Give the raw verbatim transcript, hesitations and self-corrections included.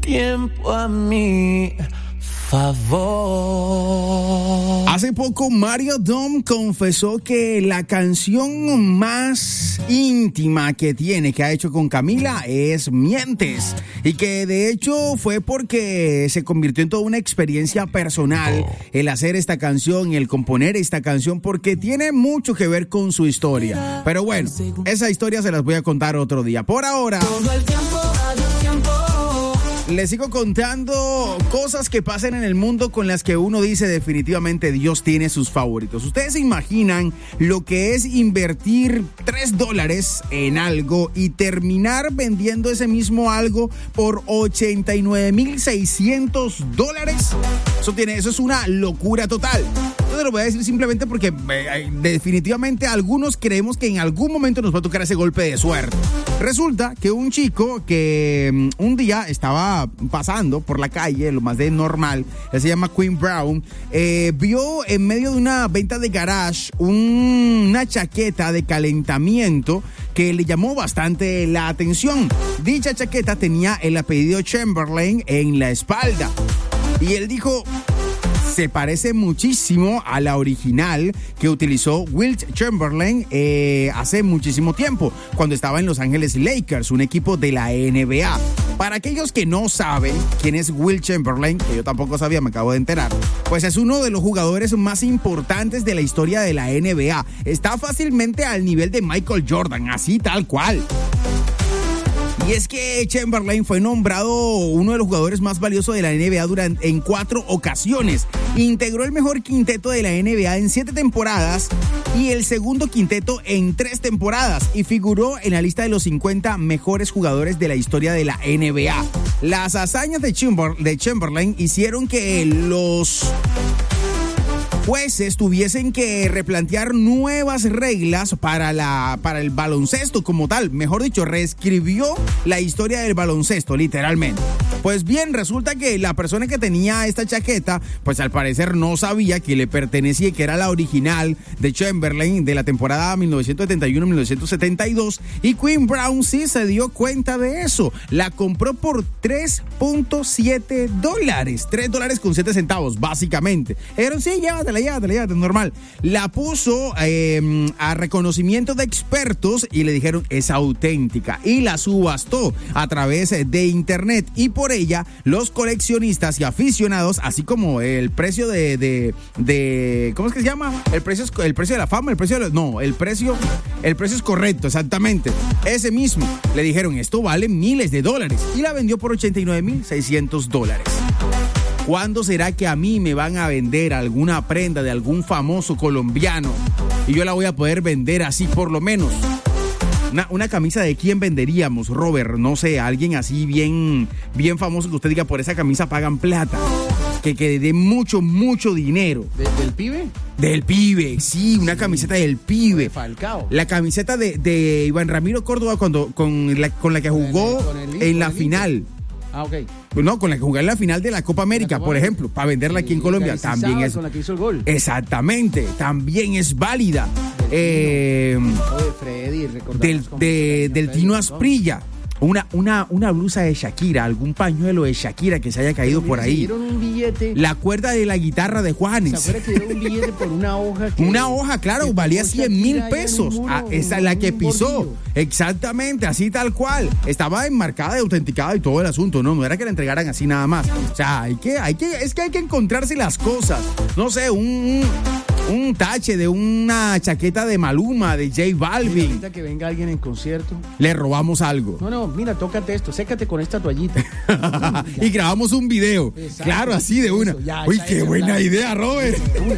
tiempo a mi favor. Hace poco Mario Dom confesó que la canción más íntima que tiene, que ha hecho con Camila, es Mientes, y que de hecho fue porque se convirtió en toda una experiencia personal el hacer esta canción y el componer esta canción, porque tiene mucho que ver con su historia. Pero bueno, esa historia se las voy a contar otro día. Por ahora, Todo el tiempo, adiós tiempo. les sigo contando cosas que pasan en el mundo con las que uno dice definitivamente Dios tiene sus favoritos. ¿Ustedes se imaginan lo que es invertir tres dólares en algo y terminar vendiendo ese mismo algo por ochenta y nueve mil seiscientos dólares? Eso tiene, eso es una locura total. Yo te lo voy a decir simplemente porque eh, definitivamente algunos creemos que en algún momento nos va a tocar ese golpe de suerte. Resulta que un chico que um, un día estaba pasando por la calle, lo más de normal, él se llama Quinn Brown, eh, vio en medio de una venta de garage un, una chaqueta de calentamiento que le llamó bastante la atención. Dicha chaqueta tenía el apellido Chamberlain en la espalda y él dijo: se parece muchísimo a la original que utilizó Wilt Chamberlain eh, hace muchísimo tiempo, cuando estaba en Los Ángeles Lakers, un equipo de la N B A. Para aquellos que no saben quién es Wilt Chamberlain, que yo tampoco sabía, me acabo de enterar, pues es uno de los jugadores más importantes de la historia de la N B A. Está fácilmente al nivel de Michael Jordan, así tal cual. Y es que Chamberlain fue nombrado uno de los jugadores más valiosos de la N B A durante, en cuatro ocasiones. Integró el mejor quinteto de la N B A en siete temporadas y el segundo quinteto en tres temporadas, y figuró en la lista de los cincuenta mejores jugadores de la historia de la N B A. Las hazañas de, Chamber, de Chamberlain hicieron que los jueces tuviesen que replantear nuevas reglas para, la, para el baloncesto como tal. Mejor dicho, reescribió la historia del baloncesto, literalmente. Pues bien, resulta que la persona que tenía esta chaqueta, pues al parecer no sabía que le pertenecía y que era la original de Chamberlain de la temporada mil novecientos setenta y uno a mil novecientos setenta y dos, y Quinn Brown sí se dio cuenta de eso. La compró por tres punto siete dólares, tres dólares con siete centavos, básicamente. Dijeron, sí, llévatela, llévatela, llévatela, normal. La puso eh, a reconocimiento de expertos y le dijeron, es auténtica, y la subastó a través de internet, y por ella los coleccionistas y aficionados, así como el precio de, de, de ¿cómo es que se llama? El precio es, el precio de la fama, el precio de la, no, el precio, el precio es correcto, exactamente, ese mismo. Le dijeron, esto vale miles de dólares, y la vendió por ochenta y nueve mil seiscientos dólares. ¿Cuándo será que a mí me van a vender alguna prenda de algún famoso colombiano y yo la voy a poder vender así por lo menos? Una, una camisa de quién venderíamos, Robert, no sé, alguien así bien, bien famoso que usted diga, por esa camisa pagan plata, que, que dé mucho, mucho dinero. ¿De, ¿Del pibe? Del pibe, sí, una sí. Camiseta del pibe. De Falcao. La camiseta de, de Iván Ramiro Córdoba cuando, con, la, con la que jugó con el, con el, en la final. Ah, ok. No, con la que jugué en la final de la Copa América, Copa por ejemplo, para venderla aquí en Colombia, también es. Con la que hizo el gol. Exactamente, también es válida. Eh, de Freddy, del de, del Tino Asprilla. Una, una, una blusa de Shakira, algún pañuelo de Shakira que se haya caído por ahí. Dieron un billete. La cuerda de la guitarra de Juanes. ¿Se acuerda que dieron un billete por una hoja? Que, una hoja, claro, valía cien mil pesos. Muro, ah, esa es la que pisó. Bordillo. Exactamente, así tal cual. Estaba enmarcada y autenticada y todo el asunto, ¿no? No era que la entregaran así nada más. O sea, hay que, hay que, es que hay que encontrarse las cosas. No sé, un... un tache de una chaqueta de Maluma, de J Balvin. Ahorita que venga alguien en concierto, le robamos algo. No, no, mira, tócate esto, sécate con esta toallita. Y grabamos un video. Exacto. Claro, así de una. Eso, ya, Uy, qué buena plan. idea, Robert.